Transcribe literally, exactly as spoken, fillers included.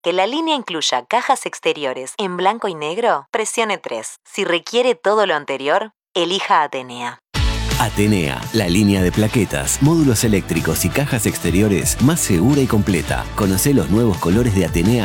que la línea incluya cajas exteriores en blanco y negro, presione tres. Si requiere todo lo anterior, elija Atenea. Atenea, la línea de plaquetas, módulos eléctricos y cajas exteriores más segura y completa. Conocé los nuevos colores de Atenea